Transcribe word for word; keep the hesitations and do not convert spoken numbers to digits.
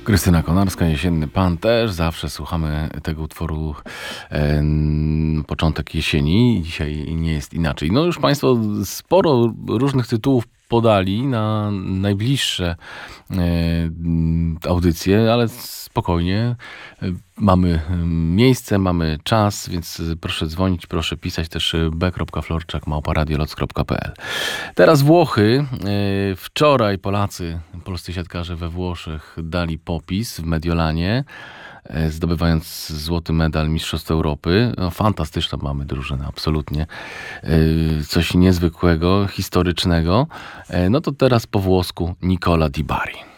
Krystyna Konarska, Jesienny Pan. Też zawsze słuchamy tego utworu e, początek jesieni. Dzisiaj nie jest inaczej. No już Państwo sporo różnych tytułów podali na najbliższe e, audycje, ale spokojnie. Mamy miejsce, mamy czas, więc proszę dzwonić, proszę pisać też b kropka florczak małpa radioloc kropka p l. Teraz Włochy. Wczoraj Polacy, polscy siatkarze we Włoszech dali popis w Mediolanie, zdobywając złoty medal Mistrzostw Europy. No, fantastyczna mamy drużynę, absolutnie. Coś niezwykłego, historycznego. No to teraz po włosku Nicola Di Bari.